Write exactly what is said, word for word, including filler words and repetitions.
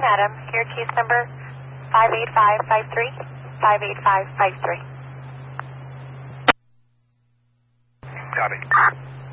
nine Adam, your case number five eight five five three, five eight five five three. Copy.